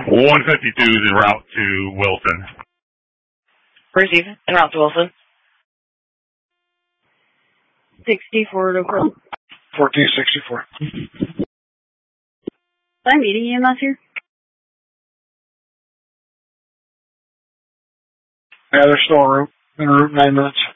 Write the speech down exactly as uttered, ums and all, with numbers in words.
one fifty-two is en route to Wilson. Receive. En route to Wilson. sixty-four to Pearl. fourteen sixty-four. I'm meeting E M S here. Yeah, they're still en route. En route nine minutes.